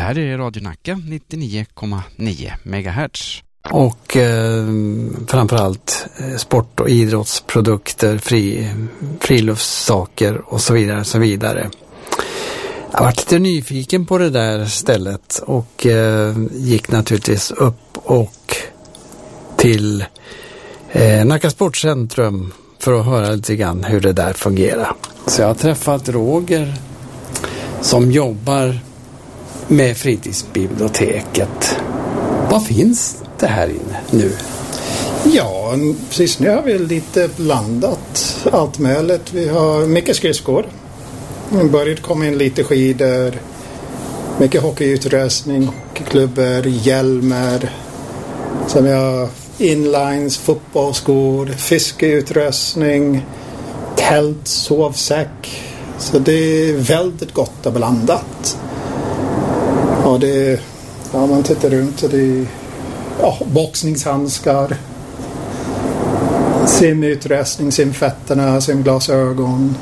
här är Radio Nacka 99,9 MHz. Och framförallt sport- och idrottsprodukter, friluftssaker och så vidare. Så vidare. Jag var lite nyfiken på det där stället och gick naturligtvis upp och till Nacka Sportcentrum för att höra lite grann hur det där fungerar. Så jag har träffat Roger som jobbar med fritidsbiblioteket. Vad finns det här inne nu? Ja, precis nu har vi lite blandat allt möjligt. Vi har mycket skridskor. Vi börjat komma in lite skidor, mycket hockeyutrustning, hockeyklubbor, hjälmar. Sen vi har inlines, fotbollsskor, fiskeutrustning, tält, sovsäck. Så det är väldigt gott och blandat. Och det, ja, man tittar runt och det är boxningshandskar, simutrustning, simfötterna, simglasögon.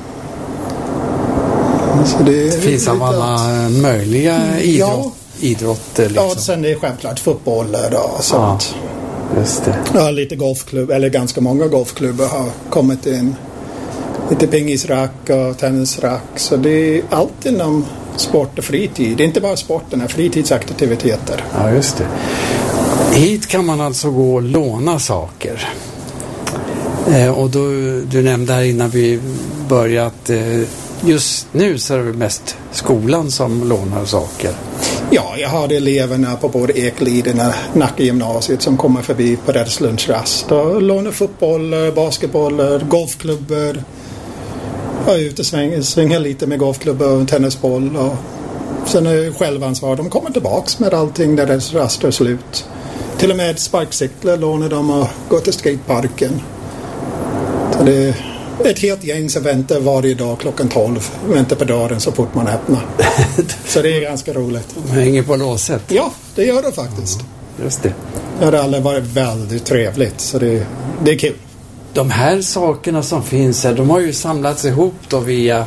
Så det finns av alla möjliga idrotter. Liksom. Ja, sen är det självklart fotboller och sånt. Ja, just det. Ja, lite golfklubb, eller ganska många golfklubbar har kommit in. Lite pingisrack och tennisrack. Så det är allt inom sport och fritid. Det är inte bara sporten, det är fritidsaktiviteter. Ja, just det. Hit kan man alltså gå och låna saker. Och du nämnde här innan vi började att just nu så är det mest skolan som lånar saker. Ja, jag har eleverna på både Ekliden och Nacka gymnasiet som kommer förbi på deras lunchrast och lånar fotboll, basketboll, golfklubbor. Jag är ute och svingar lite med golfklubbor och tennisboll. Och sen är det självansvar. De kommer tillbaks med allting där deras rast är slut. Till och med sparkcyklar lånar de och går till skateparken. Så det är ett helt gäng som väntar varje dag klockan 12. Väntar på dörren så fort man öppnar. Så det är ganska roligt. De hänger på låset. Ja, det gör det faktiskt. Just det. Det har aldrig varit väldigt trevligt. Så det är kul. De här sakerna som finns här, de har ju samlats ihop då via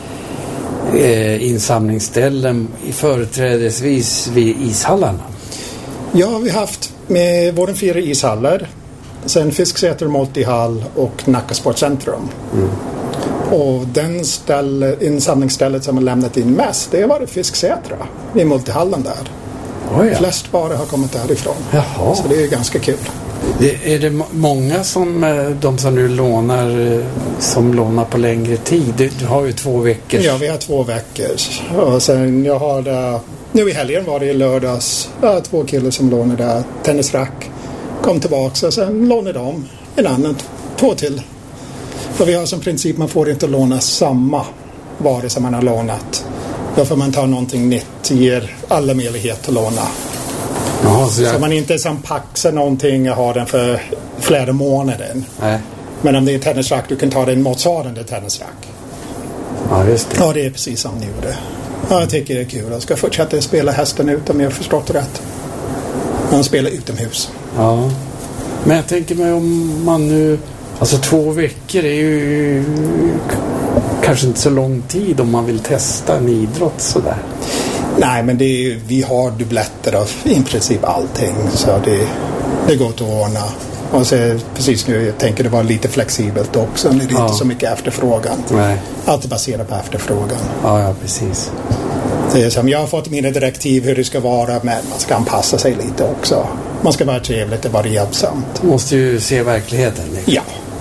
insamlingsställen företrädesvis vid ishallarna. Ja, vi har haft med våra 4 ishallar. Sen Fisksäter multihall och Nacka Sportcentrum. Mm. Och den insamlingsstället som har lämnat in mest, det var Fisksätra i multihallen där. Oh ja. Flest bara har kommit därifrån. Jaha. Så det är ganska kul. Är det många som de som nu lånar på längre tid? Du har ju 2 veckor. Ja, vi har 2 veckor. Och sen jag har det, nu i helgen var det i lördags 2 killar som lånade tennisrack. Kom tillbaka och sen lånade de en annan 2 till. För vi har som princip man får inte låna samma vare som man har lånat. Då får man ta någonting nytt, ger alla möjlighet att låna. Jaha, så man inte som paxar någonting och har den för flera månader. Nej. Men om det är en tennisrack, du kan ta den motsvarande tennisrack. Ja, just det. Ja, det är precis som ni gjorde. Ja, jag tycker det är kul. Jag ska fortsätta spela hästen ut om jag har förstått rätt. Man spelar utomhus. Ja. Men jag tänker mig om man nu... Alltså 2 veckor är ju kanske inte så lång tid om man vill testa en idrott sådär. Nej, men vi har dubbletter av i princip allting. Så det går att ordna. Och så precis nu, jag tänker det var lite flexibelt också. Det är inte så mycket efterfrågan. Nej. Allt är baserat på efterfrågan. Ja, precis. Det är som jag har fått mina direktiv hur det ska vara, men man ska anpassa sig lite också. Man ska vara trevligt och vara hjälpsamt. Du måste ju se verkligheten. Liksom. Ja.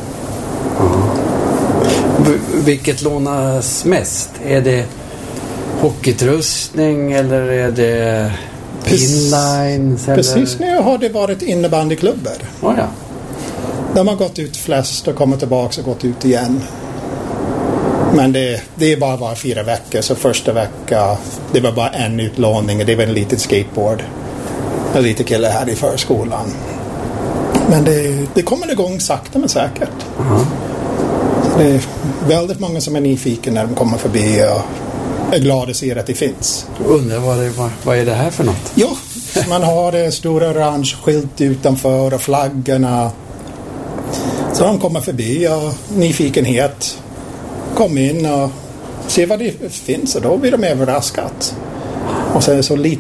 Vilket lånas mest? Är det hockeyutrustning eller är det inlines? Precis nu har det varit innebandyklubbar. Oh, ja. De har gått ut flest och kommit tillbaka och gått ut igen. Men det är bara var 4 veckor. Så första vecka det var bara en utlåning. Det var en liten skateboard. En liten kille här i förskolan. Men det kommer igång sakta men säkert. Uh-huh. Det är väldigt många som är nyfiken när de kommer förbi och är glada att se att det finns. Undrar vad är det här för något? Ja, man har det stora orange skylt utanför och flaggorna. Så de kommer förbi och nyfikenhet. Kom in och se vad det finns och då blir de överraskat. Och sen är det så lite